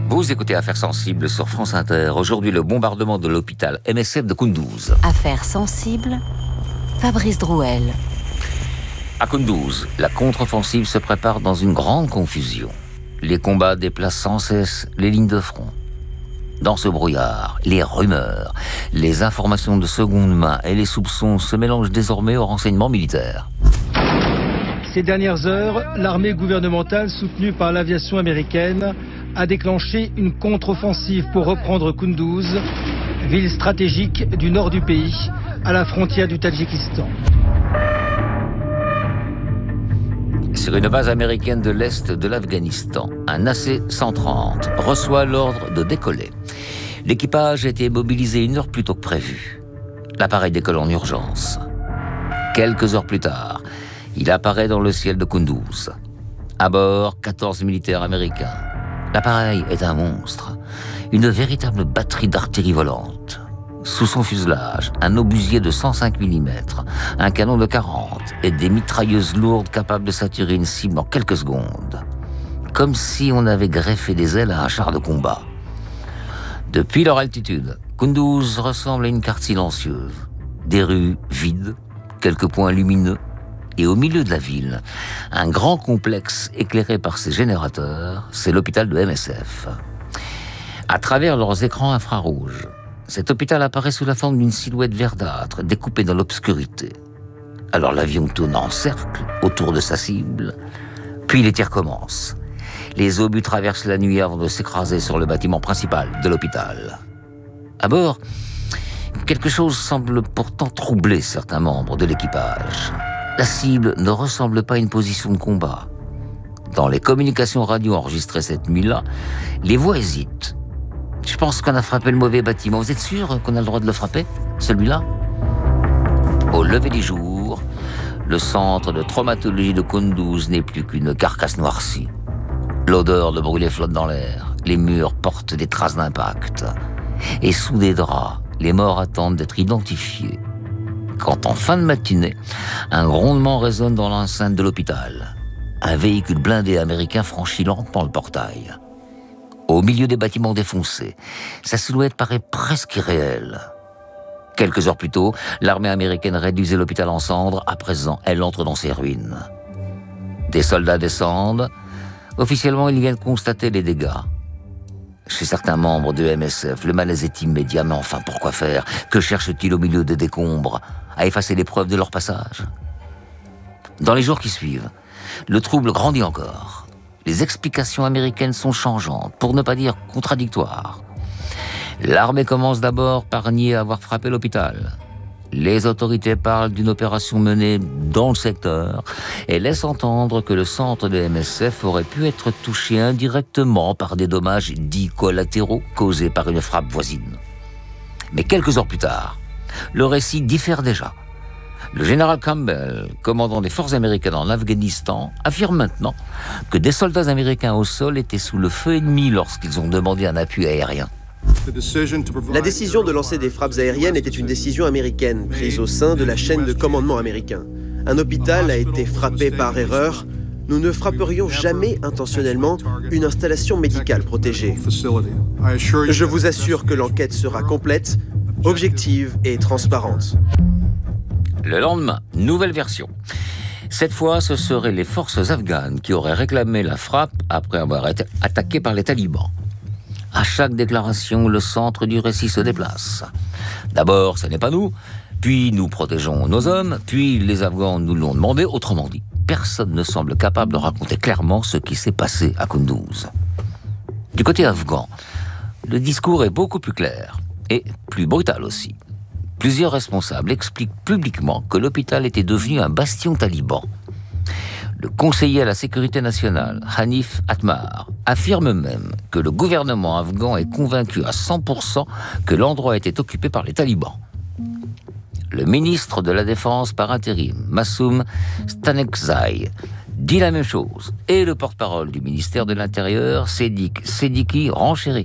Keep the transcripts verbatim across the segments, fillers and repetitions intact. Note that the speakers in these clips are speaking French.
Vous écoutez Affaires sensibles sur France Inter. Aujourd'hui, le bombardement de l'hôpital M S F de Kunduz. Affaires sensibles, Fabrice Drouel. À Kunduz, la contre-offensive se prépare dans une grande confusion. Les combats déplacent sans cesse les lignes de front. Dans ce brouillard, les rumeurs, les informations de seconde main et les soupçons se mélangent désormais aux renseignements militaires. Ces dernières heures, l'armée gouvernementale soutenue par l'aviation américaine a déclenché une contre-offensive pour reprendre Kunduz, ville stratégique du nord du pays, à la frontière du Tadjikistan. Sur une base américaine de l'Est de l'Afghanistan, un A C cent trente reçoit l'ordre de décoller. L'équipage a été mobilisé une heure plus tôt que prévu. L'appareil décolle en urgence. Quelques heures plus tard, il apparaît dans le ciel de Kunduz. À bord, quatorze militaires américains. L'appareil est un monstre, une véritable batterie d'artillerie volante. Sous son fuselage, un obusier de cent cinq millimètres, un canon de quarante et des mitrailleuses lourdes capables de saturer une cible en quelques secondes. Comme si on avait greffé des ailes à un char de combat. Depuis leur altitude, Kunduz ressemble à une carte silencieuse. Des rues vides, quelques points lumineux, et au milieu de la ville, un grand complexe éclairé par ses générateurs, c'est l'hôpital de M S F. À travers leurs écrans infrarouges, cet hôpital apparaît sous la forme d'une silhouette verdâtre, découpée dans l'obscurité. Alors l'avion tourne en cercle autour de sa cible, puis les tirs commencent. Les obus traversent la nuit avant de s'écraser sur le bâtiment principal de l'hôpital. À bord, quelque chose semble pourtant troubler certains membres de l'équipage. La cible ne ressemble pas à une position de combat. Dans les communications radio enregistrées cette nuit-là, les voix hésitent. Je pense qu'on a frappé le mauvais bâtiment. Vous êtes sûr qu'on a le droit de le frapper, celui-là? Au lever du jour, le centre de traumatologie de Kunduz n'est plus qu'une carcasse noircie. L'odeur de brûlé flotte dans l'air. Les murs portent des traces d'impact. Et sous des draps, les morts attendent d'être identifiés. Quand en fin de matinée, un grondement résonne dans l'enceinte de l'hôpital. Un véhicule blindé américain franchit lentement le portail. Au milieu des bâtiments défoncés, sa silhouette paraît presque irréelle. Quelques heures plus tôt, l'armée américaine réduisait l'hôpital en cendres. À présent, elle entre dans ses ruines. Des soldats descendent. Officiellement, ils viennent constater les dégâts. Chez certains membres de M S F, le malaise est immédiat, mais enfin, pourquoi faire? Que cherchent-ils au milieu des décombres? À effacer les preuves de leur passage? Dans les jours qui suivent, le trouble grandit encore. Les explications américaines sont changeantes, pour ne pas dire contradictoires. L'armée commence d'abord par nier avoir frappé l'hôpital. Les autorités parlent d'une opération menée dans le secteur et laissent entendre que le centre de M S F aurait pu être touché indirectement par des dommages dits collatéraux causés par une frappe voisine. Mais quelques heures plus tard, le récit diffère déjà. Le général Campbell, commandant des forces américaines en Afghanistan, affirme maintenant que des soldats américains au sol étaient sous le feu ennemi lorsqu'ils ont demandé un appui aérien. La décision de lancer des frappes aériennes était une décision américaine, prise au sein de la chaîne de commandement américain. Un hôpital a été frappé par erreur. Nous ne frapperions jamais intentionnellement une installation médicale protégée. Je vous assure que l'enquête sera complète, objective et transparente. Le lendemain, nouvelle version. Cette fois, ce seraient les forces afghanes qui auraient réclamé la frappe après avoir été attaquées par les talibans. À chaque déclaration, le centre du récit se déplace. D'abord, ce n'est pas nous, puis nous protégeons nos hommes, puis les Afghans nous l'ont demandé. Autrement dit, personne ne semble capable de raconter clairement ce qui s'est passé à Kunduz. Du côté afghan, le discours est beaucoup plus clair et plus brutal aussi. Plusieurs responsables expliquent publiquement que l'hôpital était devenu un bastion taliban. Le conseiller à la sécurité nationale, Hanif Atmar, affirme même que le gouvernement afghan est convaincu à cent pour cent que l'endroit était occupé par les talibans. Le ministre de la Défense par intérim, Massoum Stanekzai, dit la même chose. Et le porte-parole du ministère de l'Intérieur, Sédik Sédiki, renchérit.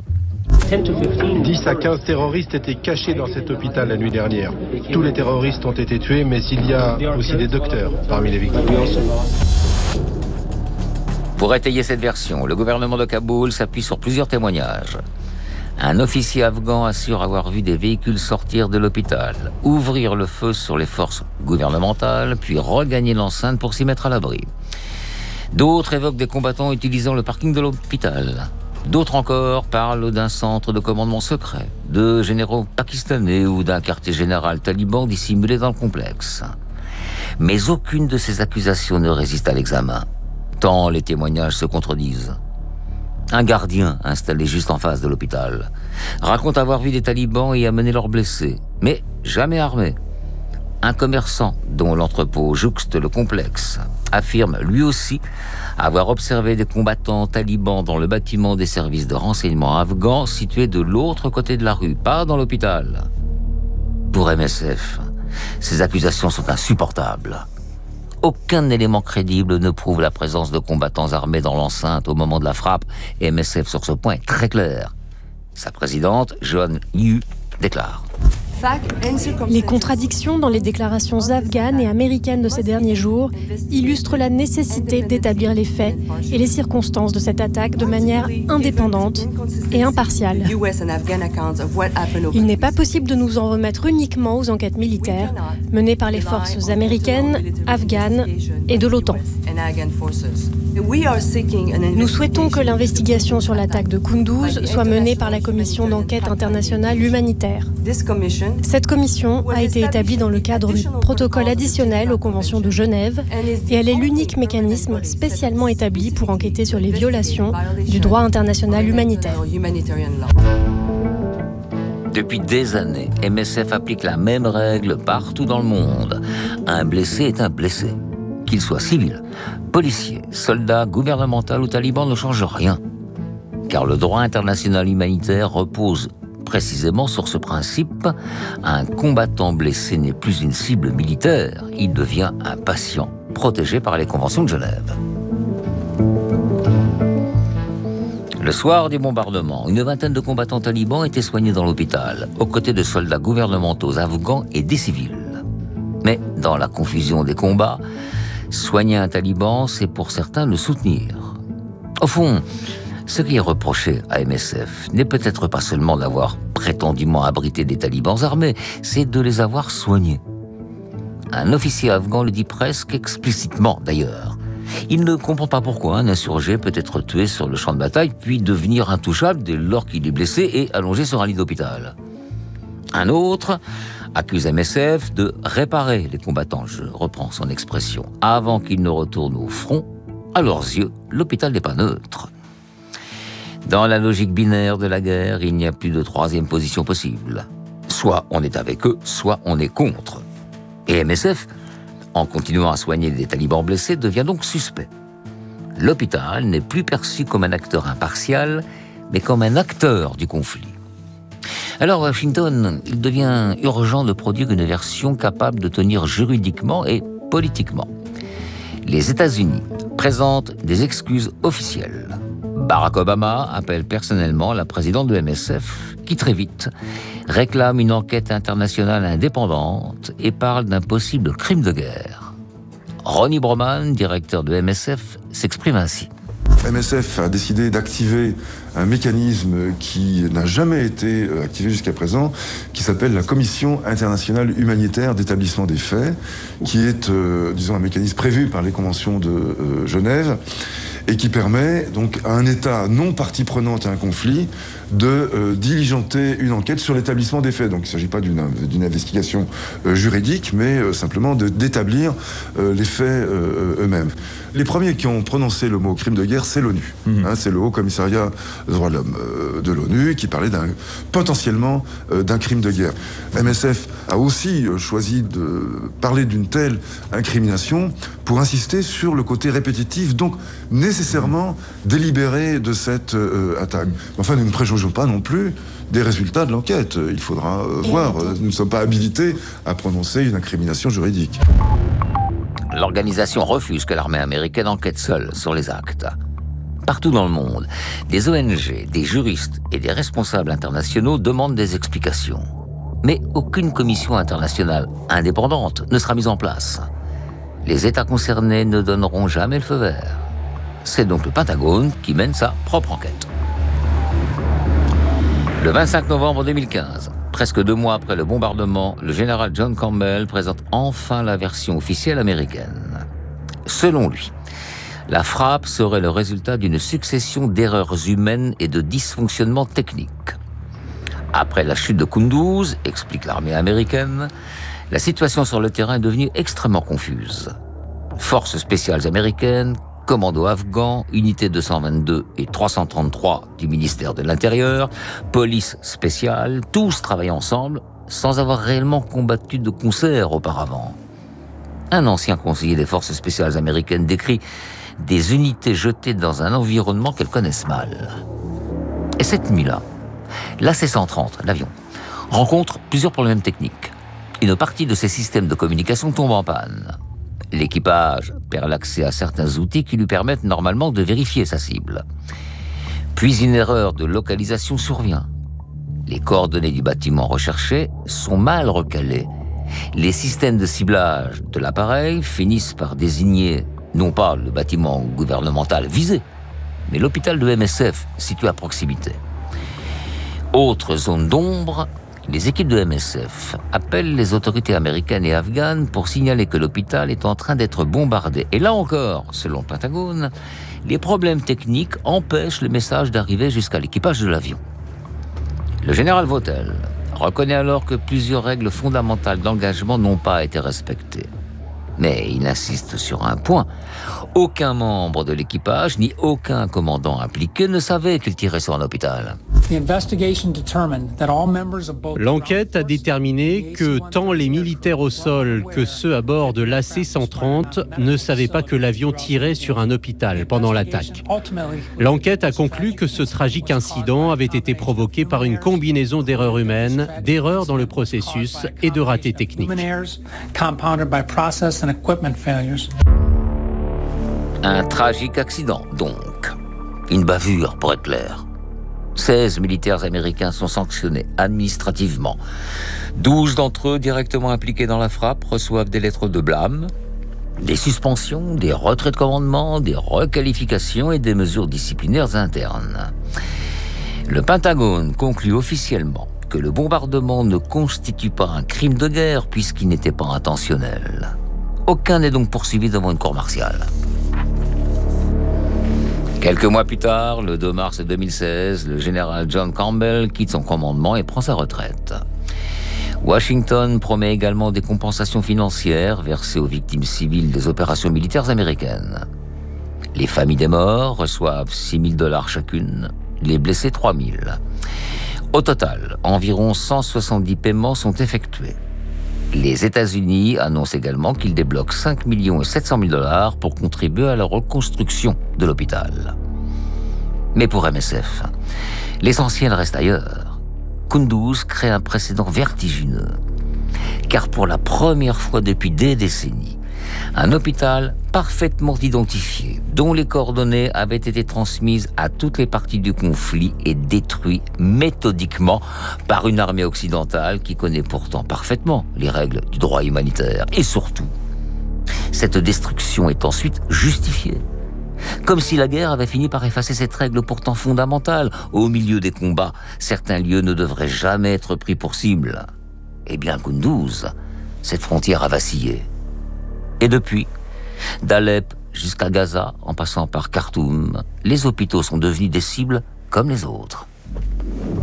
dix à quinze terroristes étaient cachés dans cet hôpital la nuit dernière. Tous les terroristes ont été tués, mais il y a aussi des docteurs parmi les victimes. Pour étayer cette version, le gouvernement de Kaboul s'appuie sur plusieurs témoignages. Un officier afghan assure avoir vu des véhicules sortir de l'hôpital, ouvrir le feu sur les forces gouvernementales, puis regagner l'enceinte pour s'y mettre à l'abri. D'autres évoquent des combattants utilisant le parking de l'hôpital. D'autres encore parlent d'un centre de commandement secret, de généraux pakistanais ou d'un quartier général taliban dissimulé dans le complexe. Mais aucune de ces accusations ne résiste à l'examen, tant les témoignages se contredisent. Un gardien, installé juste en face de l'hôpital, raconte avoir vu des talibans y amener leurs blessés, mais jamais armés. Un commerçant, dont l'entrepôt jouxte le complexe, affirme lui aussi avoir observé des combattants talibans dans le bâtiment des services de renseignement afghans situé de l'autre côté de la rue, pas dans l'hôpital. Pour M S F, ces accusations sont insupportables. Aucun élément crédible ne prouve la présence de combattants armés dans l'enceinte au moment de la frappe, et M S F sur ce point est très clair. Sa présidente, Joan Liu, déclare: Les contradictions dans les déclarations afghanes et américaines de ces derniers jours illustrent la nécessité d'établir les faits et les circonstances de cette attaque de manière indépendante et impartiale. Il n'est pas possible de nous en remettre uniquement aux enquêtes militaires menées par les forces américaines, afghanes et de l'OTAN. Nous souhaitons que l'investigation sur l'attaque de Kunduz soit menée par la Commission d'enquête internationale humanitaire. Cette commission a été établie dans le cadre du protocole additionnel aux conventions de Genève et elle est l'unique mécanisme spécialement établi pour enquêter sur les violations du droit international humanitaire. Depuis des années, M S F applique la même règle partout dans le monde. Un blessé est un blessé. Qu'il soit civil, policier, soldat, gouvernemental ou taliban ne change rien. Car le droit international humanitaire repose précisément sur ce principe. Un combattant blessé n'est plus une cible militaire, il devient un patient, protégé par les conventions de Genève. Le soir du bombardement, une vingtaine de combattants talibans étaient soignés dans l'hôpital, aux côtés de soldats gouvernementaux afghans et des civils. Mais dans la confusion des combats, soigner un taliban, c'est pour certains le soutenir. Au fond, ce qui est reproché à M S F n'est peut-être pas seulement d'avoir prétendument abrité des talibans armés, c'est de les avoir soignés. Un officier afghan le dit presque explicitement d'ailleurs. Il ne comprend pas pourquoi un insurgé peut être tué sur le champ de bataille puis devenir intouchable dès lors qu'il est blessé et allongé sur un lit d'hôpital. Un autre accuse M S F de réparer les combattants, je reprends son expression, avant qu'ils ne retournent au front. À leurs yeux, l'hôpital n'est pas neutre. Dans la logique binaire de la guerre, il n'y a plus de troisième position possible. Soit on est avec eux, soit on est contre. Et M S F, en continuant à soigner des talibans blessés, devient donc suspect. L'hôpital n'est plus perçu comme un acteur impartial, mais comme un acteur du conflit. Alors, à Washington, il devient urgent de produire une version capable de tenir juridiquement et politiquement. Les États-Unis présentent des excuses officielles. Barack Obama appelle personnellement la présidente de M S F, qui très vite réclame une enquête internationale indépendante et parle d'un possible crime de guerre. Ronnie Broman, directeur de M S F, s'exprime ainsi. M S F a décidé d'activer un mécanisme qui n'a jamais été activé jusqu'à présent, qui s'appelle la Commission internationale humanitaire d'établissement des faits, qui est, euh, disons, un mécanisme prévu par les conventions de euh, Genève, et qui permet donc à un État non partie prenante à un conflit de euh, diligenter une enquête sur l'établissement des faits. Donc il ne s'agit pas d'une d'une investigation euh, juridique, mais euh, simplement de, d'établir euh, les faits euh, eux-mêmes. Les premiers qui ont prononcé le mot crime de guerre, c'est l'ONU. Mmh. Hein, c'est le Haut Commissariat des droits de l'homme euh, de l'ONU qui parlait d'un, potentiellement euh, d'un crime de guerre. M S F a aussi euh, choisi de parler d'une telle incrimination pour insister sur le côté répétitif, donc nécessairement délibéré de cette euh, attaque. Enfin, nous ne préjugeons pas non plus des résultats de l'enquête. Il faudra euh, voir. Nous ne sommes pas habilités à prononcer une incrimination juridique. L'organisation refuse que l'armée américaine enquête seule sur les actes. Partout dans le monde, des O N G, des juristes et des responsables internationaux demandent des explications. Mais aucune commission internationale indépendante ne sera mise en place. Les États concernés ne donneront jamais le feu vert. C'est donc le Pentagone qui mène sa propre enquête. Le vingt-cinq novembre deux mille quinze, presque deux mois après le bombardement, le général John Campbell présente enfin la version officielle américaine. Selon lui, la frappe serait le résultat d'une succession d'erreurs humaines et de dysfonctionnements techniques. Après la chute de Kunduz, explique l'armée américaine, la situation sur le terrain est devenue extrêmement confuse. Forces spéciales américaines, commandos afghans, unités deux cent vingt-deux et trois cent trente-trois du ministère de l'Intérieur, police spéciale, tous travaillaient ensemble sans avoir réellement combattu de concert auparavant. Un ancien conseiller des forces spéciales américaines décrit des unités jetées dans un environnement qu'elles connaissent mal. Et cette nuit-là, l'A C cent trente, l'avion, rencontre plusieurs problèmes techniques. Une partie de ses systèmes de communication tombe en panne. L'équipage perd l'accès à certains outils qui lui permettent normalement de vérifier sa cible. Puis une erreur de localisation survient. Les coordonnées du bâtiment recherché sont mal recalées. Les systèmes de ciblage de l'appareil finissent par désigner non pas le bâtiment gouvernemental visé, mais l'hôpital de M S F situé à proximité. Autre zone d'ombre, les équipes de M S F appellent les autorités américaines et afghanes pour signaler que l'hôpital est en train d'être bombardé. Et là encore, selon le Pentagone, les problèmes techniques empêchent le message d'arriver jusqu'à l'équipage de l'avion. Le général Votel reconnaît alors que plusieurs règles fondamentales d'engagement n'ont pas été respectées. Mais il insiste sur un point. Aucun membre de l'équipage, ni aucun commandant impliqué ne savait qu'il tirait sur un hôpital. L'enquête a déterminé que tant les militaires au sol que ceux à bord de l'A C cent trente ne savaient pas que l'avion tirait sur un hôpital pendant l'attaque. L'enquête a conclu que ce tragique incident avait été provoqué par une combinaison d'erreurs humaines, d'erreurs dans le processus et de ratés techniques. Un tragique accident, donc. Une bavure, pour être clair. seize militaires américains sont sanctionnés administrativement. douze d'entre eux, directement impliqués dans la frappe, reçoivent des lettres de blâme, des suspensions, des retraits de commandement, des requalifications et des mesures disciplinaires internes. Le Pentagone conclut officiellement que le bombardement ne constitue pas un crime de guerre puisqu'il n'était pas intentionnel. Aucun n'est donc poursuivi devant une cour martiale. Quelques mois plus tard, le deux mars deux mille seize, le général John Campbell quitte son commandement et prend sa retraite. Washington promet également des compensations financières versées aux victimes civiles des opérations militaires américaines. Les familles des morts reçoivent six mille dollars chacune, les blessés trois mille. Au total, environ cent soixante-dix paiements sont effectués. Les États-Unis annoncent également qu'ils débloquent cinq millions et sept cent mille dollars pour contribuer à la reconstruction de l'hôpital. Mais pour M S F, l'essentiel reste ailleurs. Kunduz crée un précédent vertigineux. Car pour la première fois depuis des décennies, un hôpital parfaitement identifié, dont les coordonnées avaient été transmises à toutes les parties du conflit et détruit méthodiquement par une armée occidentale qui connaît pourtant parfaitement les règles du droit humanitaire. Et surtout, cette destruction est ensuite justifiée. Comme si la guerre avait fini par effacer cette règle pourtant fondamentale. Au milieu des combats, certains lieux ne devraient jamais être pris pour cible. Eh bien, Kunduz, cette frontière a vacillé. Et depuis, d'Alep jusqu'à Gaza, en passant par Khartoum, les hôpitaux sont devenus des cibles comme les autres.